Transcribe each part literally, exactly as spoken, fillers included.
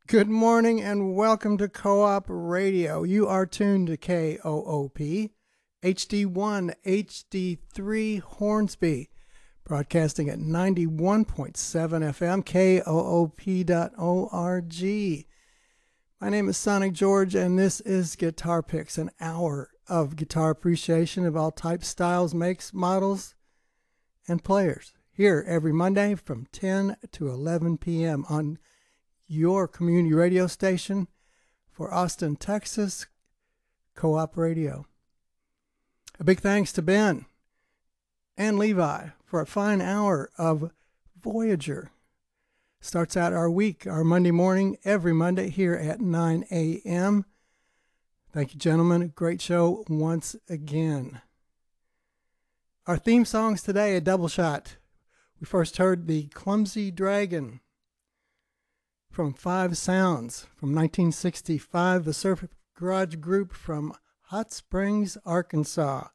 Good morning and welcome to Co-op Radio. You are tuned to K O O P, H D one, H D three Hornsby, broadcasting at ninety-one point seven F M, K O O P dot org. My name is Sonic George, and this is Guitar Picks, an hour of guitar appreciation of all types, styles, makes, models, and players. Here every Monday from ten to eleven p.m. on your community radio station for Austin, Texas, Co-op Radio. A big thanks to Ben and Levi for a fine hour of Voyager. Starts out our week, our Monday morning, every Monday here at nine a.m. Thank you, gentlemen. Great show once again. Our theme songs today, a double shot. We first heard The Clumsy Dragon from Five Sounds from nineteen sixty-five, the Surf Garage Group from Hot Springs, Arkansas.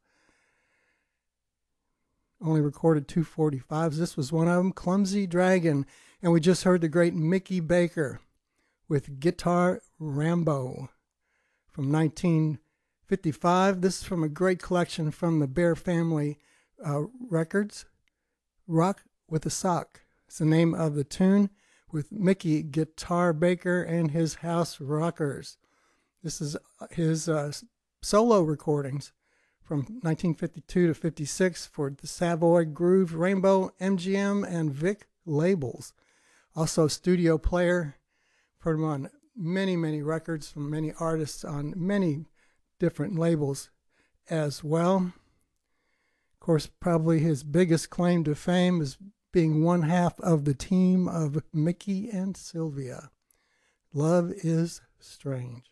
Only recorded two forty-fives. This was one of them, Clumsy Dragon. And we just heard the great Mickey Baker with Guitar Rambo from nineteen fifty-five. This is from a great collection from the Bear Family uh, Records. Rock with a Sock. It's the name of the tune, with Mickey Guitar Baker and his House Rockers. This is his uh, solo recordings from nineteen fifty-two to fifty-six for the Savoy Groove, Rainbow, M G M, and Vic labels. Also studio player, heard him on many, many records from many artists on many different labels as well. Of course, probably his biggest claim to fame is being one half of the team of Mickey and Sylvia. Love is Strange.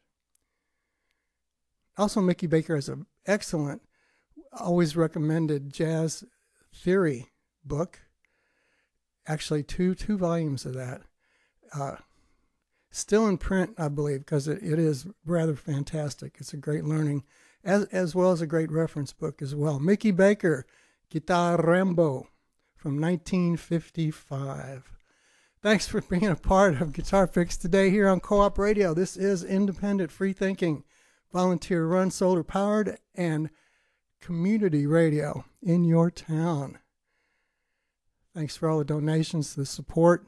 Also, Mickey Baker has an excellent, always recommended jazz theory book. Actually, two two volumes of that. Uh, still in print, I believe, because it, it is rather fantastic. It's a great learning, as, as well as a great reference book as well. Mickey Baker, Guitar Rambo, from nineteen fifty-five. Thanks for being a part of Guitar Picks today here on Co-op Radio. This is independent, free-thinking, volunteer-run, solar-powered, and community radio in your town. Thanks for all the donations, the support,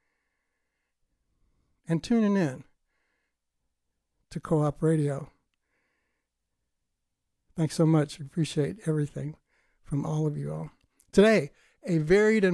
and tuning in to Co-op Radio. Thanks so much. I appreciate everything from all of you all. Today, a varied and